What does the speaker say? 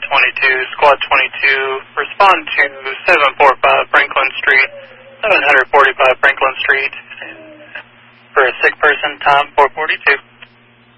22, Squad 22, respond to 745 Franklin Street, 745 Franklin Street, for a sick person, time 442.